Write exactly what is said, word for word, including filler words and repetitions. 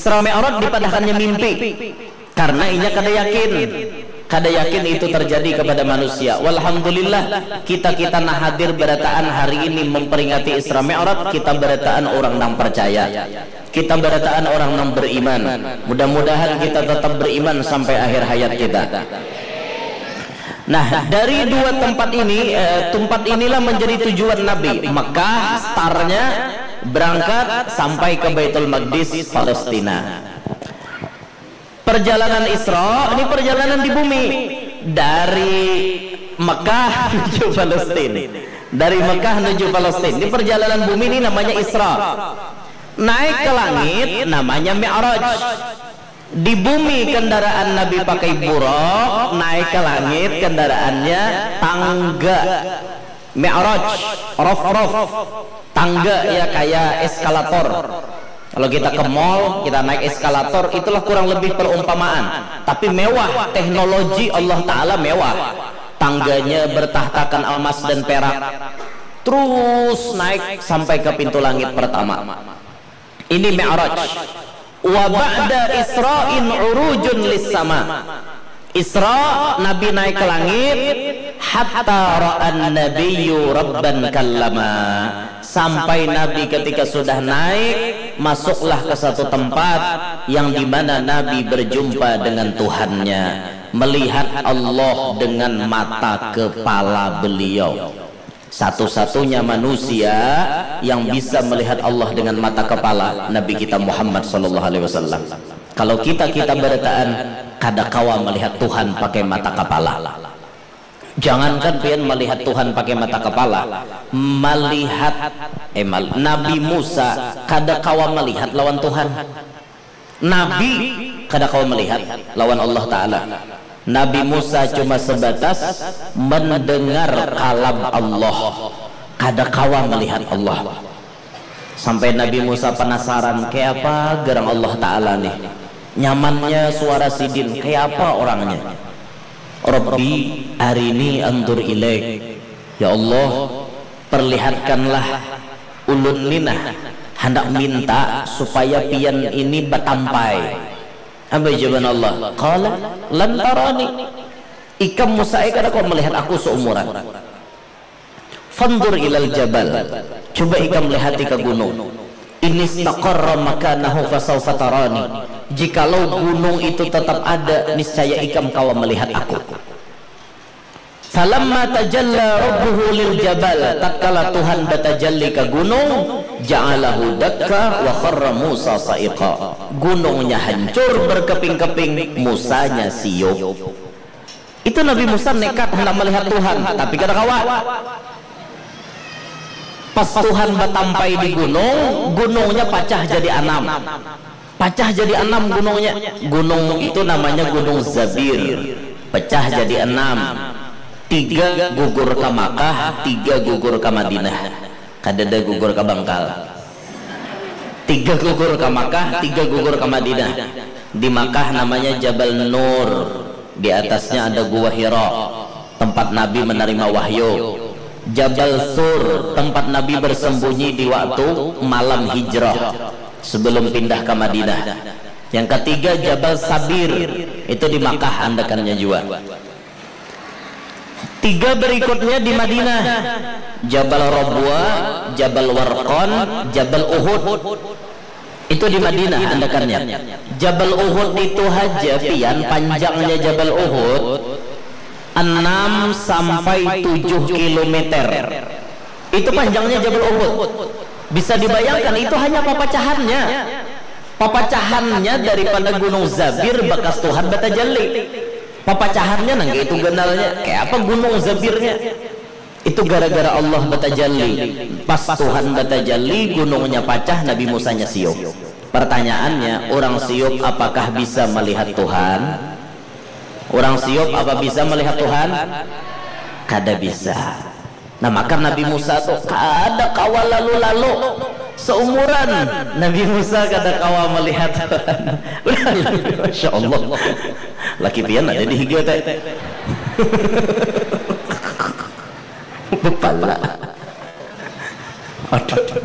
Isra Mi'raj dipadahannya mimpi, karena inya kada yakin, kada yakin itu terjadi kepada manusia. Walhamdulillah kita-kita nah hadir berataan hari ini memperingati Isra Mi'raj, kita berataan orang yang percaya, kita berataan orang yang beriman. Mudah-mudahan kita tetap beriman sampai akhir hayat kita. Nah, dari dua tempat ini, eh, tempat inilah menjadi tujuan Nabi. Mekah startnya berangkat sampai ke Baitul Maqdis, Palestina. Perjalanan Isra ini perjalanan di bumi dari Mekah menuju Palestina. Dari Mekah menuju Palestina. Ini perjalanan bumi ini namanya Isra. Naik ke langit namanya Mi'raj. Di bumi kendaraan Nabi pakai buraq, naik ke langit kendaraannya tangga. Mi'raj, rof-rof, tangga ya kayak eskalator. Kalau kita ke mall, kita naik eskalator, itulah kurang lebih perumpamaan. Tapi mewah, teknologi Allah Ta'ala mewah. Tangganya bertahtakan emas dan perak. Terus naik sampai ke pintu langit pertama. Ini Mi'raj. Wa ba'da Isra'in urujun lis-sama. Isra, Nabi naik ke langit, hatta ra'an nabiyyu rabban kallama. Sampai Nabi ketika sudah naik, masuklah ke satu tempat yang dimana Nabi berjumpa dengan Tuhannya, melihat Allah dengan mata kepala beliau. Satu-satunya manusia yang bisa melihat Allah dengan mata kepala, Nabi kita Muhammad sallallahu alaihi wasallam. Kalau kita kita berataan kada kawa melihat Tuhan pakai mata kepala. Jangankan pian melihat Tuhan pakai mata kepala, melihat eh, mal, Nabi Musa kada kawa melihat lawan Tuhan. Nabi kada kawa melihat lawan Allah Ta'ala. Nabi Musa cuma sebatas mendengar kalam Allah, kada kawa melihat Allah. Sampai Nabi Musa penasaran, kayak apa gerang Allah Ta'ala nih, nyamannya suara sidin, kayak apa orangnya. Rabbi arini andur ilaik, ya Allah perlihatkanlah ulun nina, hendak minta supaya pian ini batampai. Apa jawaban Allah? Qala lan tarani, ikam Musa kada kau melihat aku seumuran. Fandur ilal jabal, coba ikam melihat ke gunung. Ini istaqarra makanahu fasawfa tarani. Jikalau gunung itu tetap ada, niscaya ikam kau melihat aku. Falamma tajalla rabbuhu lil jabal, tatkala Tuhan batajalli ke gunung, ja'alahu dakka wa kharra Musa sa'iqa. Gunungnya hancur berkeping-keping, Musanya siup. Itu Nabi Musa nekat hendak melihat Tuhan, tapi kada kawa. Pas Tuhan batampai di gunung, gunungnya pecah jadi enam. Pecah jadi enam gunungnya. Gunung itu namanya Gunung Zabir. Pecah jadi enam. Tiga gugur ke Makkah, tiga gugur ke Madinah. Kadada gugur ke Bangkal. Tiga gugur ke Makkah, tiga gugur ke Madinah. Di Makkah namanya Jabal Nur. Di atasnya ada Gua Hira, tempat Nabi menerima wahyu. Jabal Sur, tempat Nabi bersembunyi di waktu malam hijrah sebelum pindah ke Madinah. Yang ketiga Jabal Sabir, itu di Makkah andakannya juga. Tiga berikutnya di Madinah, Jabal Rabwa, Jabal Warqan, Jabal Uhud, itu di Madinah andakannya. Jabal Uhud itu aja pian panjangnya Jabal Uhud enam sampai tujuh kilometer. Itu panjangnya Jabal Uhud. Bisa dibayangkan itu hanya pepecahannya. Pepecahannya daripada Gunung Zabir bekas Tuhan batajalli. Pepecahannya nang itu genalnya. Kayak apa Gunung Zabirnya? Itu gara-gara Allah batajalli. Pas Tuhan batajalli, gunungnya pecah, Nabi Musanya siup. Pertanyaannya, orang siup apakah bisa melihat Tuhan? Orang siup apa bisa melihat Tuhan? Kada bisa. Nah maka Nabi Musa tuh kada kawa lalu-lalu seumuran. Nabi Musa kada kawa melihat Tuhan. Masya Allah. Laki pian ada di higa teh. Bepala. Aduh.